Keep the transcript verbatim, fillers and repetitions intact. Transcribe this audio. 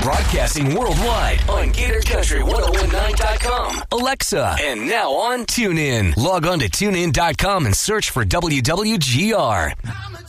Broadcasting worldwide on Gator Country ten nineteen dot com, Alexa, and now on TuneIn. Log on to tune in dot com and search for W W G R.